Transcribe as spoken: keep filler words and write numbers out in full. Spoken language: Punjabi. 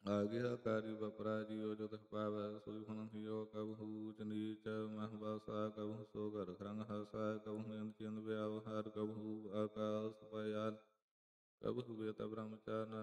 ਆਗਿਆ ਕਾਰਿ ਬਪਰਾਜਿਓ ਜੋ ਤਿਸ ਪਾਵੈ ਸੋਈ ਫੁਨ ਥਿਓ ਕਬਹੂ ਊਚ ਨੀਚ ਮਹਿ ਬਾਸਾ ਕਬਹੂ ਸੋ ਘਰ ਖਰੰਗ ਹਾਸਾ ਕਬਹੂ ਨਿੰਦ ਚਿੰਦ ਵਿਆਵਹਾਰ ਕਬਹੂ ਆਕਾਸ ਪਾਯਾਲ ਕਬਹੂ ਵੇਤਾ ਬ੍ਰਹਮਚਾਰ